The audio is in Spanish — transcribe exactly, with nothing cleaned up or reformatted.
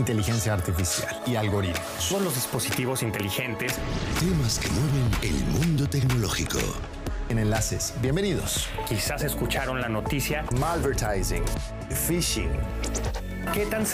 inteligencia artificial y algoritmos. Todos los dispositivos inteligentes. Temas que mueven el mundo tecnológico. En Enlaces, bienvenidos. Quizás escucharon la noticia. Malvertising, phishing. ¿Qué tan